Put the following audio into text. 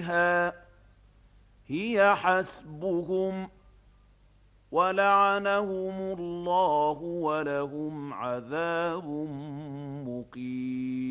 عليها هي حسبهم ولعنهم الله ولهم عذاب مقيم.